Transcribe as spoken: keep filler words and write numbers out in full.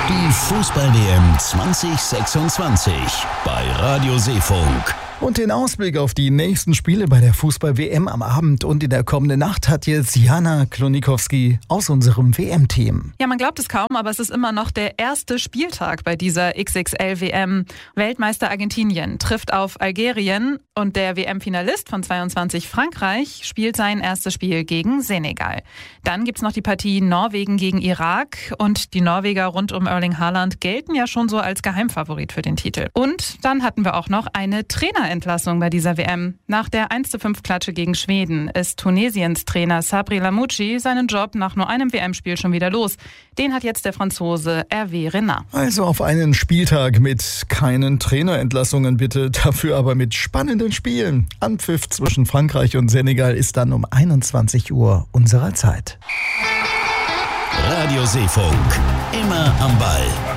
Die Fußball-W M zwanzig sechsundzwanzig bei Radio Seefunk. Und den Ausblick auf die nächsten Spiele bei der Fußball-W M am Abend und in der kommenden Nacht hat jetzt Jana Klonikowski aus unserem W M-Team. Ja, man glaubt es kaum, aber es ist immer noch der erste Spieltag bei dieser X X L-W M. Weltmeister Argentinien trifft auf Algerien und der W M-Finalist von zweiundzwanzig Frankreich spielt sein erstes Spiel gegen Senegal. Dann gibt's noch die Partie Norwegen gegen Irak und die Norweger rund um Erling Haaland gelten ja schon so als Geheimfavorit für den Titel. Und dann hatten wir auch noch eine Trainer Entlassung bei dieser W M. Nach der eins zu fünf Klatsche gegen Schweden ist Tunesiens Trainer Sabri Lamouchi seinen Job nach nur einem W M-Spiel schon wieder los. Den hat jetzt der Franzose Hervé Renard. Also auf einen Spieltag mit keinen Trainerentlassungen bitte, dafür aber mit spannenden Spielen. Anpfiff zwischen Frankreich und Senegal ist dann um einundzwanzig Uhr unserer Zeit. Radio Seefunk, immer am Ball.